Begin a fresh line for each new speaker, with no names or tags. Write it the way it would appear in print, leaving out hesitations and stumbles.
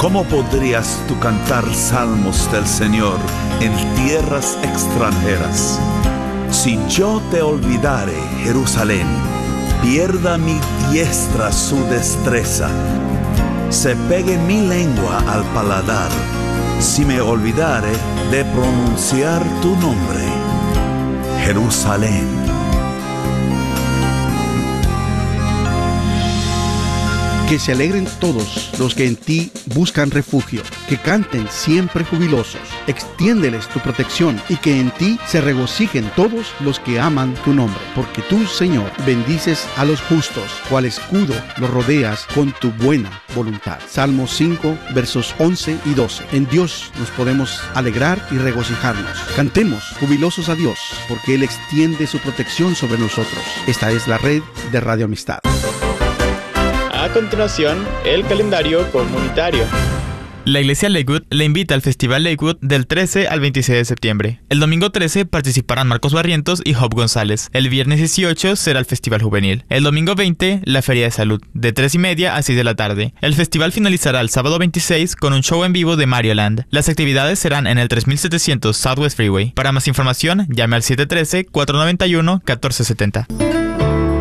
¿Cómo podrías tú cantar salmos del Señor en tierras extranjeras? Si yo te olvidare, Jerusalén, pierda mi diestra su destreza, se pegue mi lengua al paladar, si me olvidare de pronunciar tu nombre, Jerusalén.
Que se alegren todos los que en ti buscan refugio, que canten siempre jubilosos. Extiéndeles tu protección y que en ti se regocijen todos los que aman tu nombre. Porque tú, Señor, bendices a los justos, cual escudo los rodeas con tu buena voluntad. Salmo 5, versos 11 y 12. En Dios nos podemos alegrar y regocijarnos. Cantemos jubilosos a Dios, porque Él extiende su protección sobre nosotros. Esta es la red de Radio Amistad.
A continuación, el calendario comunitario.
La Iglesia Lakewood le invita al Festival Lakewood del 13 al 26 de septiembre. El domingo 13 participarán Marcos Barrientos y Job González. El viernes 18 será el Festival Juvenil. El domingo 20, la Feria de Salud, de 3:30 a 6 de la tarde. El festival finalizará el sábado 26 con un show en vivo de Mario Land. Las actividades serán en el 3700 Southwest Freeway. Para más información, llame al 713-491-1470.